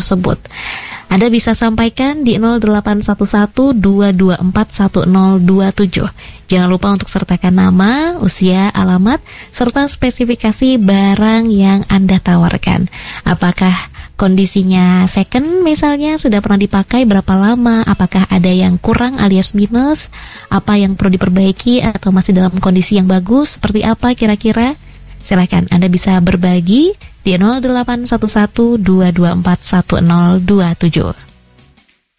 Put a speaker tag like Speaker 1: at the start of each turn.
Speaker 1: tersebut. Anda bisa sampaikan di 0811-224-1027. Jangan lupa untuk sertakan nama, usia, alamat, serta spesifikasi barang yang Anda tawarkan. Apakah kondisinya second misalnya, sudah pernah dipakai berapa lama, apakah ada yang kurang alias minus, apa yang perlu diperbaiki atau masih dalam kondisi yang bagus, seperti apa kira-kira? Silakan Anda bisa berbagi di 0811-224-1027.